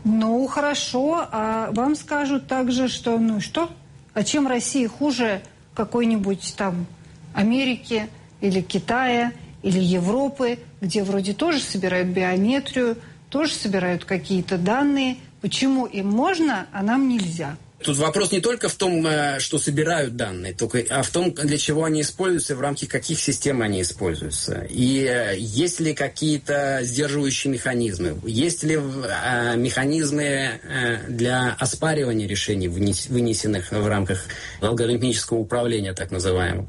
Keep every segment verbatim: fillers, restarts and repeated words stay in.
Ну, хорошо. А вам скажут также, что, ну что? А чем Россия хуже какой-нибудь там Америки или Китая или Европы, где вроде тоже собирают биометрию, тоже собирают какие-то данные. Почему им можно, а нам нельзя? Тут вопрос не только в том, что собирают данные, только, а в том, для чего они используются, в рамках каких систем они используются. И есть ли какие-то сдерживающие механизмы? Есть ли механизмы для оспаривания решений, вынесенных в рамках алгоритмического управления, так называемого?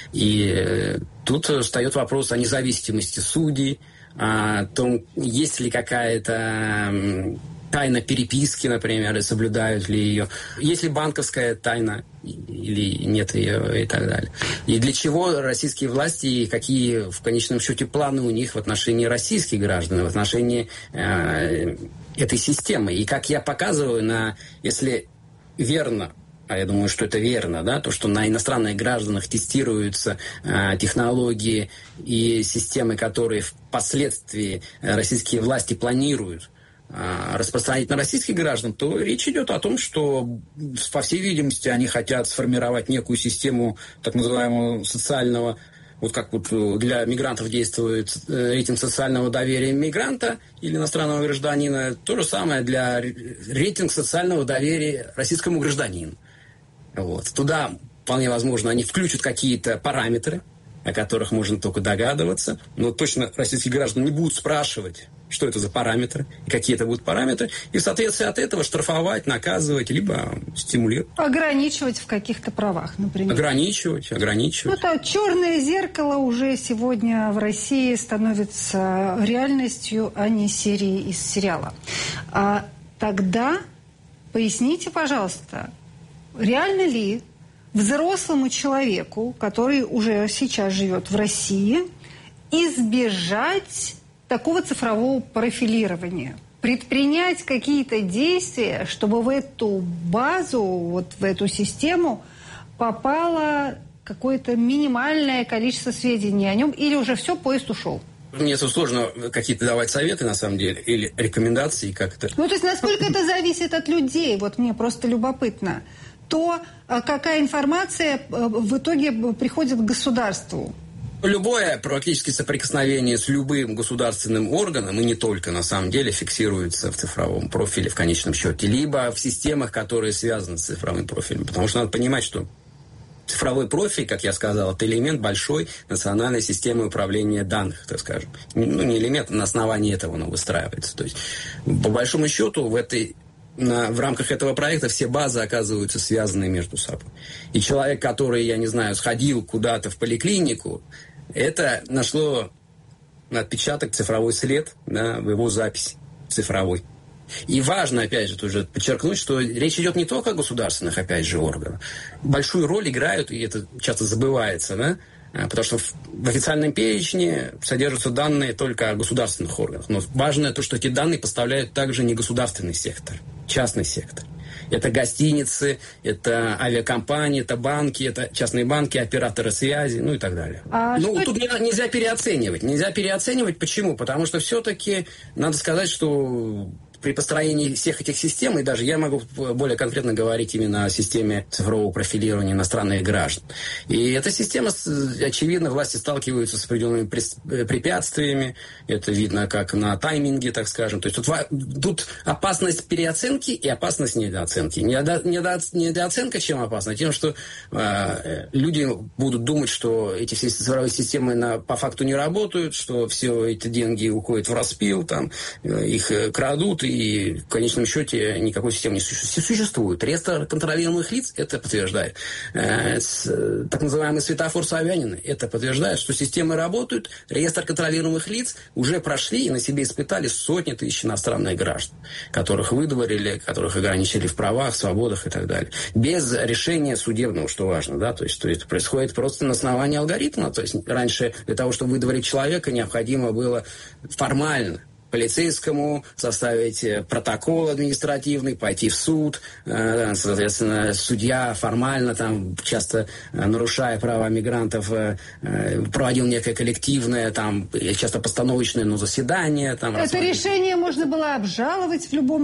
И тут встает вопрос о независимости судей, о том, есть ли какая-то тайна переписки, например, и соблюдают ли ее. Есть ли банковская тайна или нет ее и так далее. И для чего российские власти и какие в конечном счете планы у них в отношении российских граждан, в отношении э, этой системы. И как я показываю, на, если верно, а я думаю, что это верно, да, то, что на иностранных гражданах тестируются э, технологии и системы, которые впоследствии российские власти планируют распространить на российских граждан, то речь идет о том, что, по всей видимости, они хотят сформировать некую систему так называемого социального, вот как вот для мигрантов действует рейтинг социального доверия мигранта или иностранного гражданина, то же самое для рейтинга социального доверия российскому гражданину. Вот. Туда, вполне возможно, они включат какие-то параметры, о которых можно только догадываться, но точно российские граждане не будут спрашивать, что это за параметры, и какие это будут параметры, и в соответствии от этого штрафовать, наказывать, либо стимулировать. Ограничивать в каких-то правах, например. Ограничивать, ограничивать. Ну, то черное зеркало уже сегодня в России становится реальностью, а не серией из сериала. А тогда поясните, пожалуйста, реально ли взрослому человеку, который уже сейчас живет в России, избежать такого цифрового профилирования, предпринять какие-то действия, чтобы в эту базу, вот в эту систему попало какое-то минимальное количество сведений о нем, или уже все, поезд ушел? Мне сложно какие-то давать советы, на самом деле, или рекомендации, как это... Ну, то есть, насколько это зависит от людей, вот мне просто любопытно. То, какая информация в итоге приходит к государству? Любое практически соприкосновение с любым государственным органом, и не только, на самом деле, фиксируется в цифровом профиле в конечном счете, либо в системах, которые связаны с цифровым профилем. Потому что надо понимать, что цифровой профиль, как я сказал, это элемент большой национальной системы управления данных, так скажем. Ну, не элемент, на основании этого он выстраивается. То есть, по большому счету, в этой На, в рамках этого проекта все базы оказываются связаны между собой. И человек, который, я не знаю, сходил куда-то в поликлинику, это нашло отпечаток, цифровой след, да, в его записи цифровой. И важно, опять же, тоже подчеркнуть, что речь идет не только о государственных, опять же, органах. Большую роль играют, и это часто забывается, да, потому что в официальном перечне содержатся данные только о государственных органах. Но важно то, что эти данные поставляют также не государственный сектор, частный сектор. Это гостиницы, это авиакомпании, это банки, это частные банки, операторы связи, ну и так далее. А ну, тут не, нельзя переоценивать. Нельзя переоценивать. Почему? Потому что все-таки надо сказать, что при построении всех этих систем, и даже я могу более конкретно говорить именно о системе цифрового профилирования иностранных граждан. И эта система, очевидно, власти сталкиваются с определенными препятствиями. Это видно как на тайминге, так скажем. То есть тут, тут опасность переоценки и опасность недооценки. Недо, недо, недооценка чем опасна? Тем, что э, люди будут думать, что эти все цифровые системы на, по факту не работают, что все эти деньги уходят в распил, там, их крадут, и И в конечном счете никакой системы не существует. Реестр контролируемых лиц это подтверждает. Так называемый светофор Собянина это подтверждает, что системы работают. Реестр контролируемых лиц уже прошли и на себе испытали сотни тысяч иностранных граждан, которых выдворили, которых ограничили в правах, свободах и так далее. Без решения судебного, что важно. Да? То есть, то есть происходит просто на основании алгоритма. То есть раньше для того, чтобы выдворить человека, необходимо было формально полицейскому составить протокол административный, пойти в суд. Соответственно, судья формально, там, часто нарушая права мигрантов, проводил некое коллективное, там, часто постановочное, но заседание. Там, это решение можно было обжаловать в любом